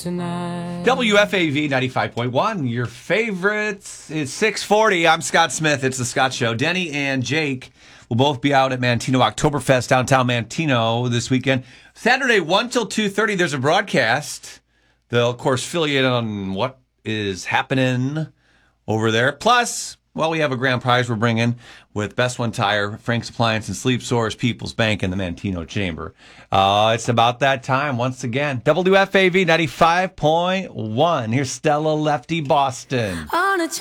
tonight. WFAV 95.1, your favorites. It's 6:40. I'm Scott Smith. It's The Scott Show. Denny and Jake will both be out at Manteno Oktoberfest, downtown Manteno this weekend. Saturday, 1 till 2:30, there's a broadcast. They'll, of course, fill you in on what is happening over there. Plus, well, we have a grand prize we're bringing with Best One Tire, Frank's Appliance, and Sleep Source, People's Bank, and the Manteno Chamber. It's about that time once again. WFAV 95.1. Here's Stella Lefty Boston. On a